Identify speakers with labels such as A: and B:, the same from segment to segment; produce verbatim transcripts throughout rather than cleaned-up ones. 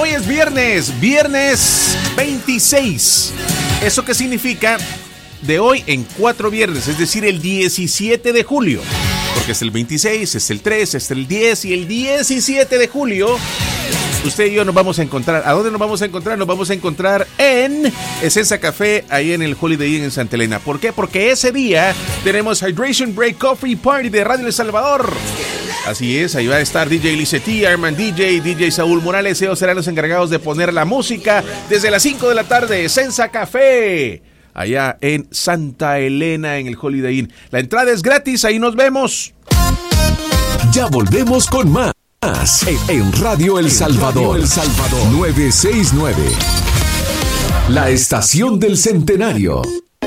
A: Hoy es viernes, viernes veintiséis. ¿Eso qué significa? De hoy en cuatro viernes, es decir, el diecisiete de julio. Porque es el veintiséis, es el tres, es el diez y el diecisiete de julio. Usted y yo nos vamos a encontrar. ¿A dónde nos vamos a encontrar? Nos vamos a encontrar en Esencia Café, ahí en el Holiday Inn en Santa Elena. ¿Por qué? Porque ese día tenemos Hydration Break Coffee Party de Radio El Salvador. Así es, ahí va a estar D J Licetti, Arman D J, D J Saúl Morales. Ellos serán los encargados de poner la música desde las cinco de la tarde. Esencia Café, allá en Santa Elena, en el Holiday Inn. La entrada es gratis, ahí nos vemos.
B: Ya volvemos con más en Radio El Salvador, El Salvador novecientos sesenta y nueve. La estación del centenario.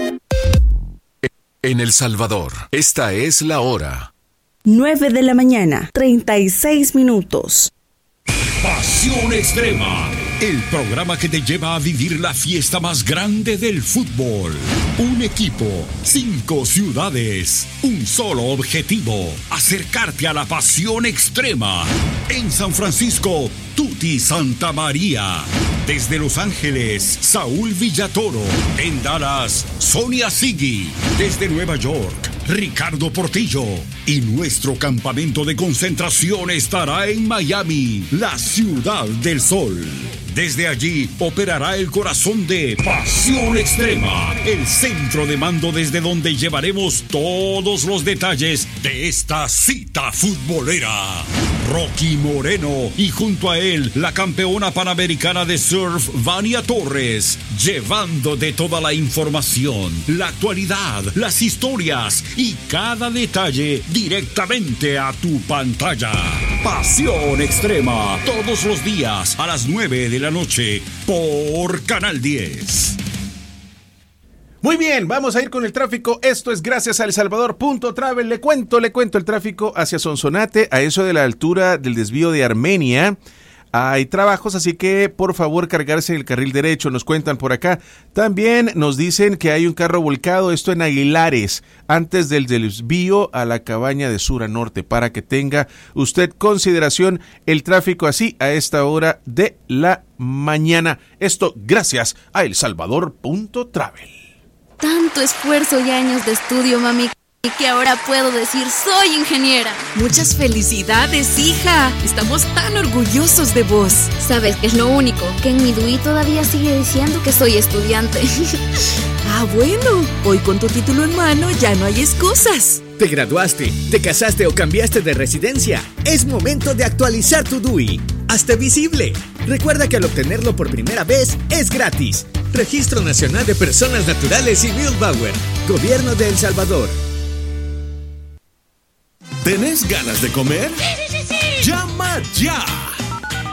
B: En El Salvador, esta es la hora.
C: nueve de la mañana, treinta y seis minutos.
D: Pasión Extrema, el programa que te lleva a vivir la fiesta más grande del fútbol. Un equipo, cinco ciudades, un solo objetivo: acercarte a la pasión extrema. En San Francisco, Tuti Santa María. Desde Los Ángeles, Saúl Villatoro. En Dallas, Sonia Sigui. Desde Nueva York, Ricardo Portillo. Y nuestro campamento de concentración estará en Miami, la ciudad del sol. Desde allí operará el corazón de Pasión Extrema, el centro de mando desde donde llevaremos todos los detalles de esta cita futbolera. Rocky Moreno y junto a él la campeona panamericana de surf Vania Torres, llevando de toda la información, la actualidad, las historias y cada detalle directamente a tu pantalla. Pasión Extrema, todos los días a las nueve de la noche por Canal diez.
A: Muy bien, vamos a ir con el tráfico. Esto es gracias a El Salvador punto travel. Le cuento, le cuento el tráfico hacia Sonsonate, a eso de la altura del desvío de Armenia. Hay trabajos, así que por favor cargarse en el carril derecho, nos cuentan por acá. También nos dicen que hay un carro volcado, esto en Aguilares, antes del desvío a la cabaña de sur a norte, para que tenga usted consideración el tráfico así a esta hora de la mañana. Esto gracias a El Salvador punto travel.
E: Tanto esfuerzo y años de estudio, mami, que ahora puedo decir soy ingeniera.
F: Muchas felicidades, hija. Estamos tan orgullosos de vos.
E: ¿Sabes qué es lo único? Que en mi D U I todavía sigue diciendo que soy estudiante.
F: Ah, bueno. Hoy con tu título en mano ya no hay excusas.
G: ¿Te graduaste, te casaste o cambiaste de residencia? Es momento de actualizar tu D U I. Hazte visible. Recuerda que al obtenerlo por primera vez es gratis. Registro Nacional de Personas Naturales y Milbauer. Gobierno de El Salvador.
B: ¿Tenés ganas de comer?
H: ¡Sí, sí, sí, sí!
B: ¡Llama ya!